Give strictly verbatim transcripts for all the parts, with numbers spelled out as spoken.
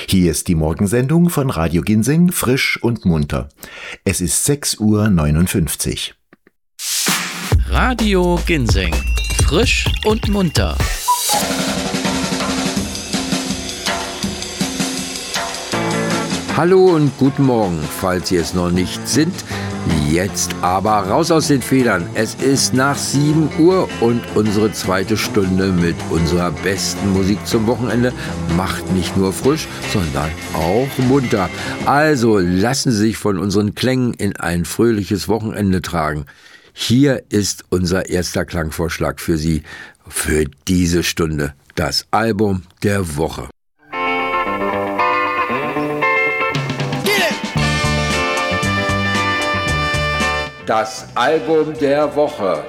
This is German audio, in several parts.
Hier ist die Morgensendung von Radio Ginseng, frisch und munter. Es ist sechs Uhr neunundfünfzig. Radio Ginseng, frisch und munter. Hallo und guten Morgen, falls Sie es noch nicht sind. Jetzt aber raus aus den Federn. Es ist nach sieben Uhr und unsere zweite Stunde mit unserer besten Musik zum Wochenende macht nicht nur frisch, sondern auch munter. Also lassen Sie sich von unseren Klängen in ein fröhliches Wochenende tragen. Hier ist unser erster Klangvorschlag für Sie für diese Stunde. Das Album der Woche. Das Album der Woche.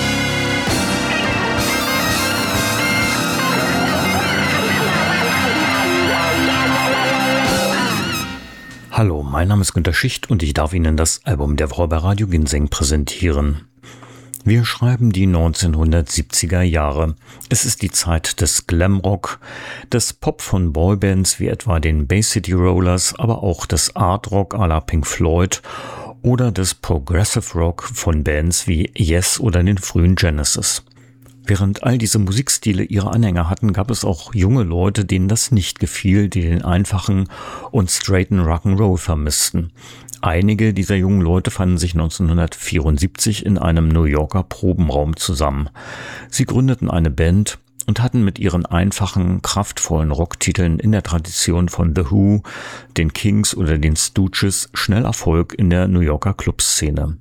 Hallo, mein Name ist Günter Schicht und ich darf Ihnen das Album der Woche bei Radio Ginseng präsentieren. Wir schreiben die neunzehnhundertsiebziger Jahre. Es ist die Zeit des Glamrock, des Pop von Boybands wie etwa den Bay City Rollers, aber auch des Art Rock à la Pink Floyd oder des Progressive Rock von Bands wie Yes oder den frühen Genesis. Während all diese Musikstile ihre Anhänger hatten, gab es auch junge Leute, denen das nicht gefiel, die den einfachen und straighten Rock'n'Roll vermissten. Einige dieser jungen Leute fanden sich neunzehnhundertvierundsiebzig in einem New Yorker Probenraum zusammen. Sie gründeten eine Band und hatten mit ihren einfachen, kraftvollen Rocktiteln in der Tradition von The Who, den Kings oder den Stooges schnell Erfolg in der New Yorker Clubszene.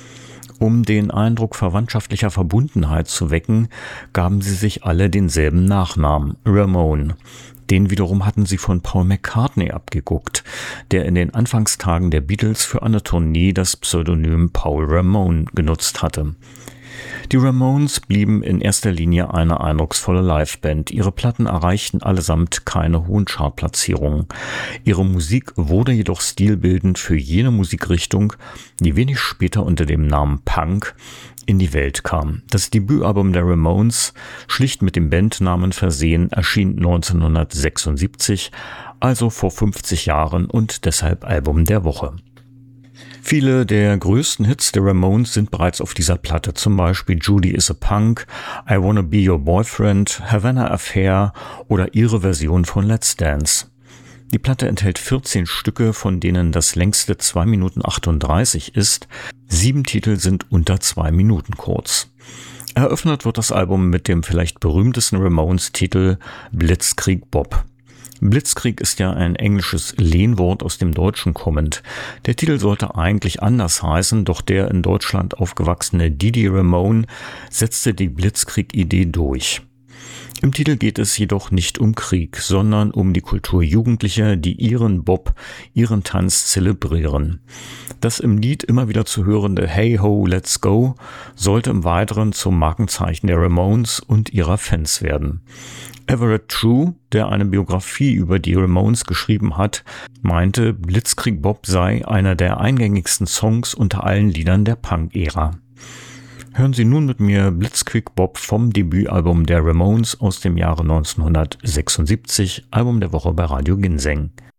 Um den Eindruck verwandtschaftlicher Verbundenheit zu wecken, gaben sie sich alle denselben Nachnamen, Ramone. Den wiederum hatten sie von Paul McCartney abgeguckt, der in den Anfangstagen der Beatles für eine Tournee das Pseudonym Paul Ramone genutzt hatte. Die Ramones blieben in erster Linie eine eindrucksvolle Liveband. Ihre Platten erreichten allesamt keine hohen Chartplatzierungen. Ihre Musik wurde jedoch stilbildend für jene Musikrichtung, die wenig später unter dem Namen Punk in die Welt kam. Das Debütalbum der Ramones, schlicht mit dem Bandnamen versehen, erschien neunzehnhundertsechsundsiebzig, also vor fünfzig Jahren und deshalb Album der Woche. Viele der größten Hits der Ramones sind bereits auf dieser Platte, zum Beispiel Judy is a Punk, I Wanna Be Your Boyfriend, Havana Affair oder ihre Version von Let's Dance. Die Platte enthält vierzehn Stücke, von denen das längste zwei Minuten achtunddreißig ist. Sieben Titel sind unter zwei Minuten kurz. Eröffnet wird das Album mit dem vielleicht berühmtesten Ramones-Titel Blitzkrieg Bob. Blitzkrieg ist ja ein englisches Lehnwort aus dem Deutschen kommend. Der Titel sollte eigentlich anders heißen, doch der in Deutschland aufgewachsene Didi Ramone setzte die Blitzkrieg-Idee durch. Im Titel geht es jedoch nicht um Krieg, sondern um die Kultur Jugendlicher, die ihren Bob, ihren Tanz zelebrieren. Das im Lied immer wieder zu hörende Hey Ho, Let's Go sollte im Weiteren zum Markenzeichen der Ramones und ihrer Fans werden. Everett True, der eine Biografie über die Ramones geschrieben hat, meinte, Blitzkrieg Bob sei einer der eingängigsten Songs unter allen Liedern der Punk-Ära. Hören Sie nun mit mir Blitzkrieg Bob vom Debütalbum der Ramones aus dem Jahre neunzehnhundertsechsundsiebzig, Album der Woche bei Radio Ginseng.